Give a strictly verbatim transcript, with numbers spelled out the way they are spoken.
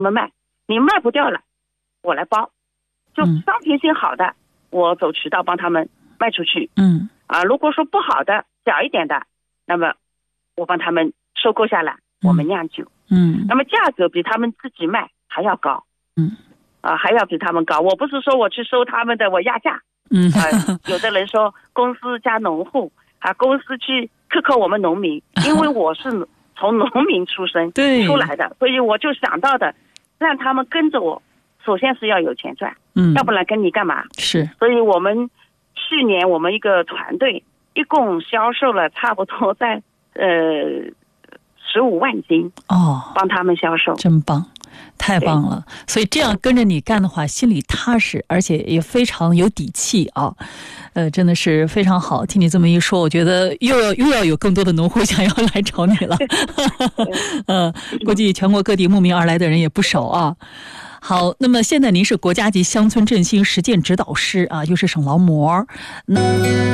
们卖，你卖不掉了，我来包，就商品性好的，我走渠道帮他们卖出去。 嗯啊，如果说不好的小一点的，那么我帮他们收购下来，我们酿酒。 嗯， 那么价格比他们自己卖还要高。 嗯， 啊，还要比他们高。我不是说我去收他们的，我压价。 嗯， 啊，有的人说公司加农户啊，公司去克扣我们农民，因为我是从农民出身对出来的，所以我就想到的，让他们跟着我，首先是要有钱赚， 嗯， 要不然跟你干嘛？ 是， 所以我们去年我们一个团队一共销售了差不多在呃十五万斤哦， 帮他们销售， 真棒。太棒了，所以这样跟着你干的话，心里踏实，而且也非常有底气啊，呃，真的是非常好。听你这么一说，我觉得又要又要有更多的农户想要来找你了。呃，估计全国各地慕名而来的人也不少啊。好，那么现在您是国家级乡村振兴实践指导师啊，又是省劳模。那